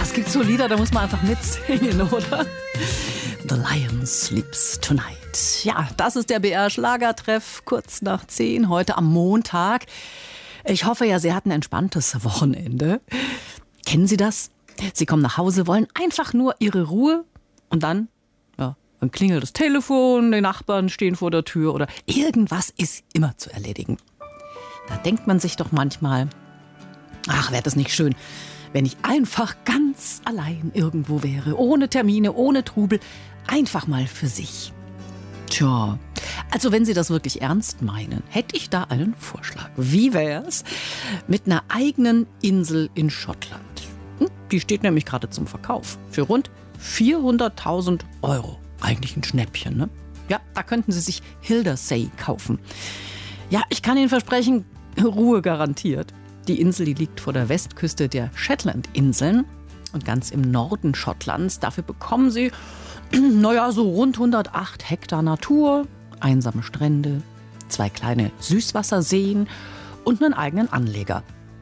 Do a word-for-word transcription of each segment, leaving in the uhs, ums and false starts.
es gibt so Lieder, da muss man einfach mitsingen, oder? The Lion Sleeps Tonight. Ja, das ist der B R-Schlagertreff, kurz nach zehn, heute am Montag. Ich hoffe ja, Sie hatten ein entspanntes Wochenende. Kennen Sie das? Sie kommen nach Hause, wollen einfach nur Ihre Ruhe und dann, ja, dann klingelt das Telefon, die Nachbarn stehen vor der Tür oder irgendwas ist immer zu erledigen. Da denkt man sich doch manchmal, ach, wäre das nicht schön, wenn ich einfach ganz allein irgendwo wäre, ohne Termine, ohne Trubel, einfach mal für sich. Tja, also wenn Sie das wirklich ernst meinen, hätte ich da einen Vorschlag. Wie wär's mit einer eigenen Insel in Schottland? Die steht nämlich gerade zum Verkauf für rund vierhunderttausend Euro. Eigentlich ein Schnäppchen, ne? Ja, da könnten Sie sich Hildersay kaufen. Ja, ich kann Ihnen versprechen, Ruhe garantiert. Die Insel, die liegt vor der Westküste der Shetlandinseln und ganz im Norden Schottlands. Dafür bekommen Sie, naja, so rund hundertacht Hektar Natur, einsame Strände, zwei kleine Süßwasserseen und einen eigenen Anleger.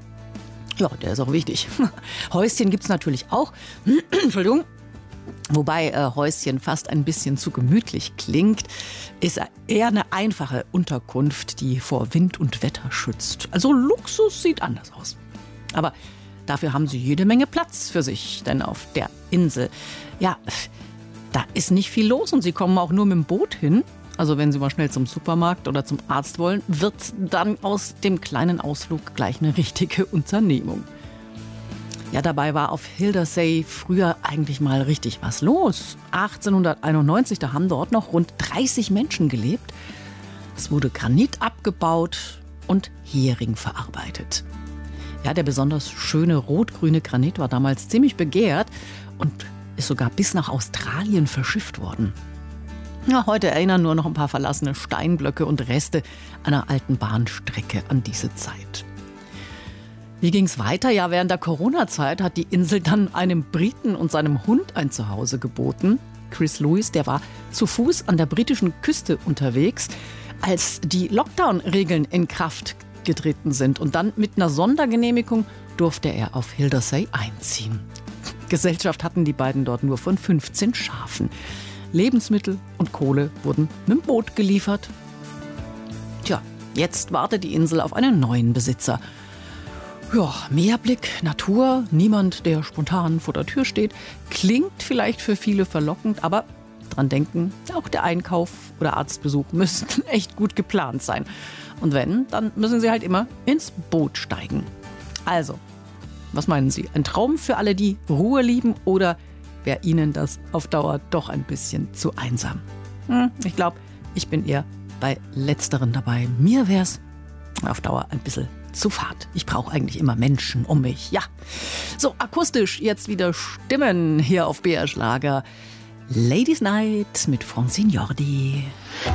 Ja, der ist auch wichtig. Häuschen gibt es natürlich auch. Entschuldigung. Wobei äh, Häuschen fast ein bisschen zu gemütlich klingt, ist eher eine einfache Unterkunft, die vor Wind und Wetter schützt. Also Luxus sieht anders aus. Aber dafür haben Sie jede Menge Platz für sich, denn auf der Insel, ja, da ist nicht viel los und Sie kommen auch nur mit dem Boot hin. Also wenn Sie mal schnell zum Supermarkt oder zum Arzt wollen, wird dann aus dem kleinen Ausflug gleich eine richtige Unternehmung. Ja, dabei war auf Hildersay früher eigentlich mal richtig was los. achtzehnhunderteinundneunzig, da haben dort noch rund dreißig Menschen gelebt. Es wurde Granit abgebaut und Hering verarbeitet. Ja, der besonders schöne rot-grüne Granit war damals ziemlich begehrt und ist sogar bis nach Australien verschifft worden. Ja, heute erinnern nur noch ein paar verlassene Steinblöcke und Reste einer alten Bahnstrecke an diese Zeit. Wie ging's weiter? Ja, während der Corona-Zeit hat die Insel dann einem Briten und seinem Hund ein Zuhause geboten. Chris Lewis, der war zu Fuß an der britischen Küste unterwegs, als die Lockdown-Regeln in Kraft getreten sind. Und dann mit einer Sondergenehmigung durfte er auf Hildersay einziehen. Gesellschaft hatten die beiden dort nur von fünfzehn Schafen. Lebensmittel und Kohle wurden mit dem Boot geliefert. Tja, jetzt wartet die Insel auf einen neuen Besitzer. Ja, Meerblick, Natur, niemand, der spontan vor der Tür steht. Klingt vielleicht für viele verlockend, aber dran denken, auch der Einkauf oder Arztbesuch müssen echt gut geplant sein. Und wenn, dann müssen Sie halt immer ins Boot steigen. Also, was meinen Sie? Ein Traum für alle, die Ruhe lieben, oder wäre Ihnen das auf Dauer doch ein bisschen zu einsam? Hm, ich glaube, ich bin eher bei Letzteren dabei. Mir wäre es auf Dauer ein bisschen zu fad. Ich brauche eigentlich immer Menschen um mich. Ja, so akustisch jetzt wieder Stimmen hier auf B R Schlager. Ladies Night mit Francine Jordi.